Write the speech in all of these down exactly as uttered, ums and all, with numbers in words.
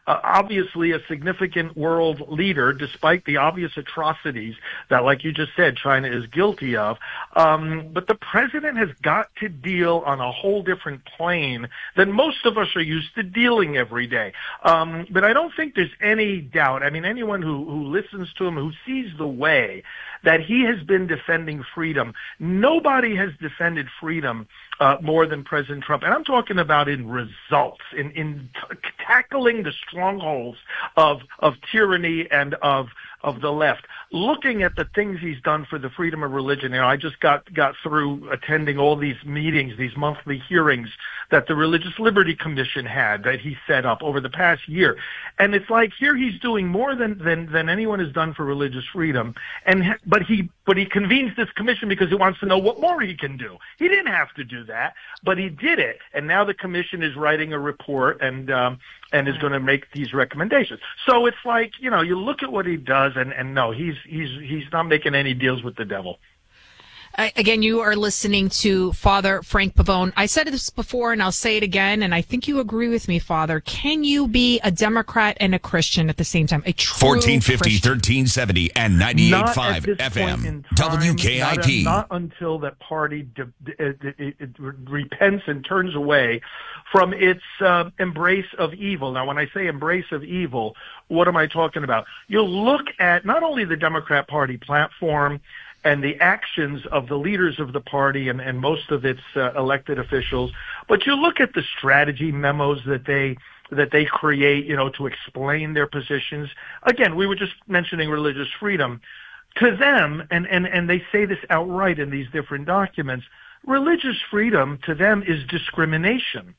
uh, obviously a significant world leader, despite the obvious atrocities that, like you just said, China is guilty of. Um, but the president has got to deal on a whole different plane than most of us are used to dealing every day. Um, but I don't think there's any doubt. I mean, anyone who, who listens to him, who sees the way that he has been defending freedom, nobody has defended freedom uh, more than President Trump. And I'm talking about in results, in, in t- tackling the strongholds of, of tyranny and of, of the left. Looking at the things he's done for the freedom of religion, you know, I just got, got through attending all these meetings, these monthly hearings that the Religious Liberty Commission had that he set up over the past year. And it's like here he's doing more than, than, than anyone has done for religious freedom. And, but he, but he convenes this commission because he wants to know what more he can do. He didn't have to do that, but he did it. And now the commission is writing a report and, um, and is going to make these recommendations. So it's like, you know, you look at what he does and, and no, he's, he's, he's not making any deals with the devil. Again, you are listening to Father Frank Pavone. I said this before, and I'll say it again, and I think you agree with me, Father. Can you be a Democrat and a Christian at the same time? A true fourteen fifty, Christian? thirteen seventy, and ninety-eight point five F M. W K I P. Not, not until that party de- de- de- de- de- repents and turns away from its uh, embrace of evil. Now, when I say embrace of evil, what am I talking about? You'll look at not only the Democrat Party platform and the actions of the leaders of the party and, and most of its uh, elected officials, but you look at the strategy memos that they that they create, you know, to explain their positions. Again, we were just mentioning religious freedom. To them, and, and, and they say this outright in these different documents, religious freedom to them is discrimination.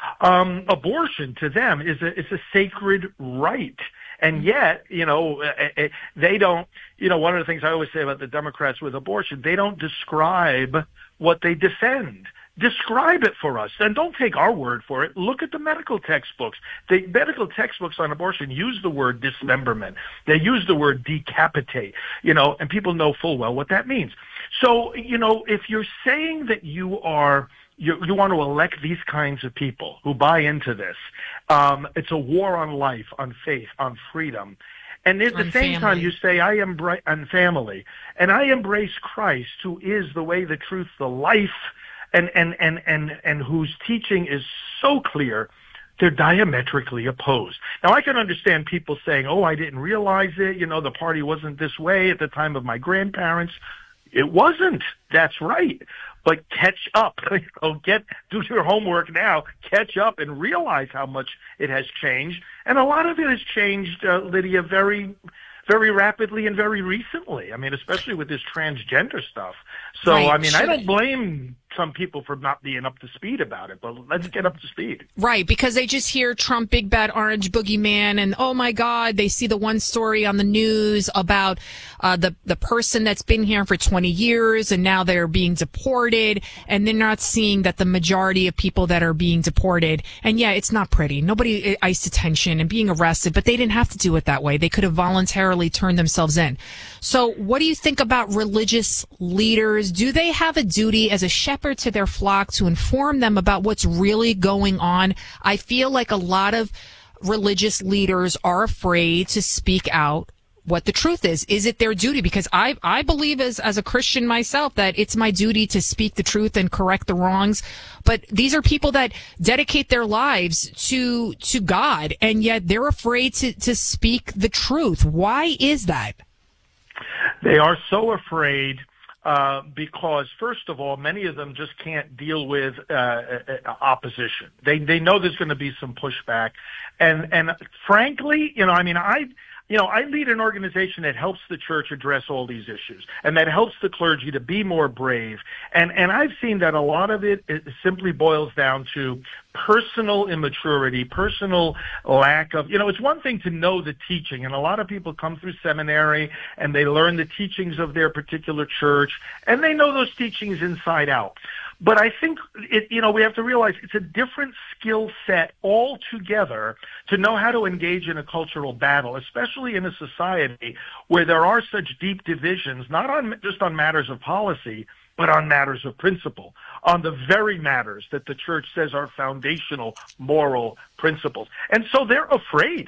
Um, abortion to them is a, is a sacred right. And yet, you know, they don't, you know, one of the things I always say about the Democrats with abortion, they don't describe what they defend. Describe it for us. And don't take our word for it. Look at the medical textbooks. The medical textbooks on abortion use the word dismemberment. They use the word decapitate, you know, and people know full well what that means. So, you know, if you're saying that you are You, you want to elect these kinds of people who buy into this. Um, it's a war on life, on faith, on freedom. And at the same time, you say, I embrace, on family, and I embrace Christ, who is the way, the truth, the life, and, and, and, and, and whose teaching is so clear. They're diametrically opposed. Now, I can understand people saying, oh, I didn't realize it. You know, the party wasn't this way at the time of my grandparents. It wasn't. That's right. But catch up. You know, get do your homework now. Catch up and realize how much it has changed. And a lot of it has changed, uh, Lydia, very, very rapidly and very recently. I mean, especially with this transgender stuff. So, right. I mean, Should I don't blame some people for not being up to speed about it, but let's get up to speed. Right, because they just hear Trump, big bad orange boogeyman, and oh my God, they see the one story on the news about uh, the, the person that's been here for twenty years and now they're being deported, and they're not seeing that the majority of people that are being deported, and yeah, it's not pretty. Nobody iced detention and being arrested, but they didn't have to do it that way. They could have voluntarily turned themselves in. So what do you think about religious leaders? Do they have a duty as a shepherd to their flock to inform them about what's really going on? I feel like a lot of religious leaders are afraid to speak out what the truth is. Is it their duty? Because I, I believe as, as a Christian myself that it's my duty to speak the truth and correct the wrongs. But these are people that dedicate their lives to, to God, and yet they're afraid to, to speak the truth. Why is that? They are so afraid uh, because, first of all, many of them just can't deal with uh, opposition. They they know there's going to be some pushback, and and frankly, you know, I mean, I. You know, I lead an organization that helps the church address all these issues and that helps the clergy to be more brave. And, and I've seen that a lot of it, it simply boils down to personal immaturity, personal lack of, you know, it's one thing to know the teaching. And a lot of people come through seminary and they learn the teachings of their particular church and they know those teachings inside out. But I think, it, you know, we have to realize it's a different skill set altogether to know how to engage in a cultural battle, especially in a society where there are such deep divisions, not on just on matters of policy, but on matters of principle, on the very matters that the church says are foundational moral principles. And so they're afraid.